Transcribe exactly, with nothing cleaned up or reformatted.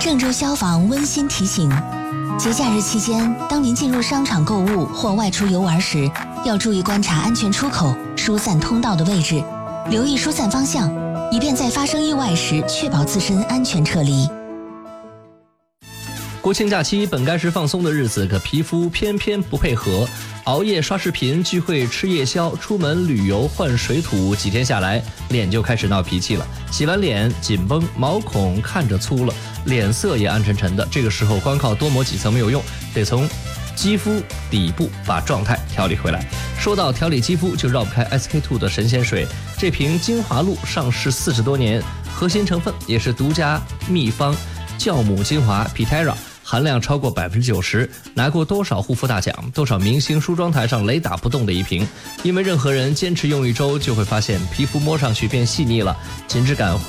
郑州消防温馨提醒：节假日期间，当您进入商场购物或外出游玩时，要注意观察安全出口、疏散通道的位置，留意疏散方向，以便在发生意外时确保自身安全撤离。 国庆假期本该是放松的日子，可皮肤偏偏不配合，熬夜刷视频、聚会吃夜宵、出门旅游换水土，几天下来脸就开始闹脾气了。洗完脸紧绷，毛孔看着粗了，脸色也暗沉沉的。这个时候光靠多抹几层没有用，得从肌肤底部把状态调理回来。说到调理肌肤，就绕不开 S K two 的神仙水。这瓶精华露上市四十多年，核心成分也是独家秘方酵母精华 Pitera，含量超过百分之九十，拿过多少护肤大奖，多少明星梳妆台上雷打不动的一瓶。因为任何人坚持用一周，就会发现皮肤摸上去变细腻了，紧致感